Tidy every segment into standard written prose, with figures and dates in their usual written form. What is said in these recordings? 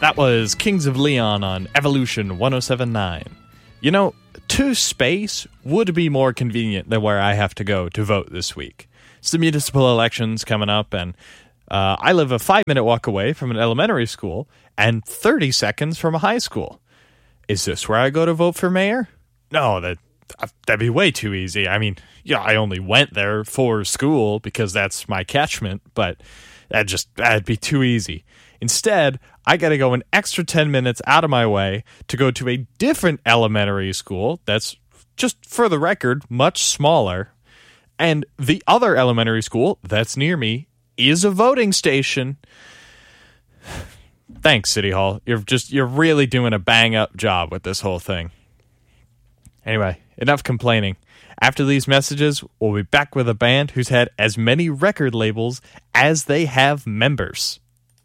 That was Kings of Leon on Evolution 107.9. You know, to space would be more convenient than where I have to go to vote this week. It's the municipal elections coming up, and I live a 5-minute walk away from an elementary school and 30 seconds from a high school. Is this where I go to vote for mayor? No, that'd be way too easy. I mean, yeah, I only went there for school because that's my catchment, but that'd be too easy. Instead, I got to go an extra 10 minutes out of my way to go to a different elementary school that's, just for the record, much smaller. And the other elementary school that's near me is a voting station. Thanks, City Hall. You're really doing a bang-up job with this whole thing. Anyway, enough complaining. After these messages, we'll be back with a band who's had as many record labels as they have members.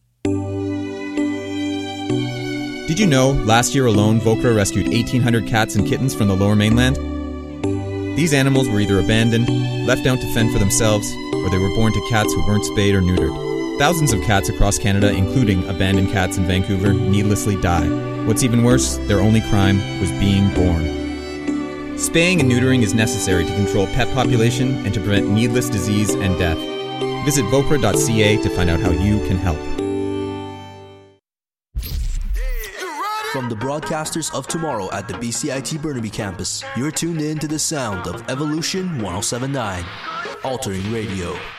Did you know, last year alone, Vokra rescued 1,800 cats and kittens from the Lower Mainland? These animals were either abandoned, left out to fend for themselves, or they were born to cats who weren't spayed or neutered. Thousands of cats across Canada, including abandoned cats in Vancouver, needlessly die. What's even worse, their only crime was being born. Spaying and neutering is necessary to control pet population and to prevent needless disease and death. Visit Vokra.ca to find out how you can help. From the broadcasters of tomorrow at the BCIT Burnaby campus, you're tuned in to the sound of Evolution 107.9, altering radio.